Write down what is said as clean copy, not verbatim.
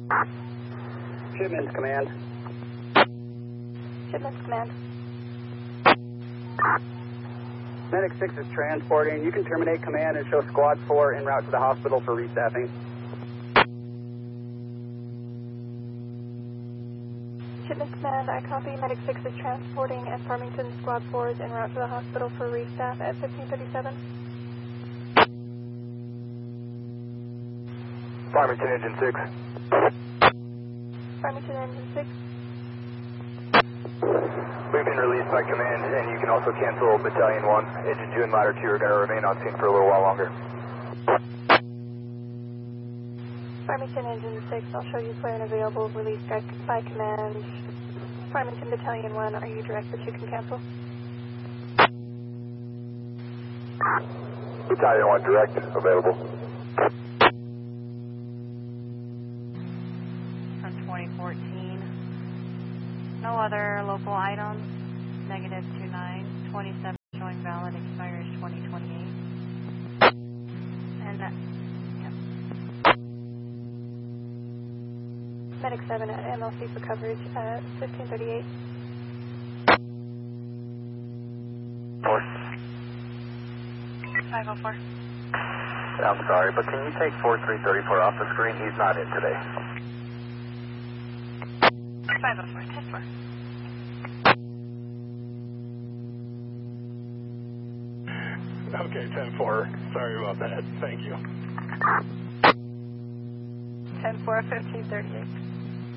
Shipments command. Shipments command. Medic 6 is transporting. You can terminate command and show Squad 4 en route to the hospital for restaffing. Shipments command, I copy. Medic 6 is transporting and Farmington Squad 4 is en route to the hospital for restaff at 1537. Farmington Engine 6. Farmington Engine 6. We've been released by command, and you can also cancel Battalion 1. Engine 2 and Ladder 2 are going to remain on scene for a little while longer. Farmington Engine 6, I'll show you clear and available, released by command. Farmington Battalion 1, are you direct that you can cancel? Battalion 1 direct, available. From 2014. No other local items. Negative 29. 27 showing valid, expires 2028. And yep. Medic 7 at MLC for coverage at 1538. 504. I'm sorry, but can you take 4334 off the screen? He's not in today. 504, 10-4. Okay, 10-4. Sorry about that. Thank you. 10-4, 1538.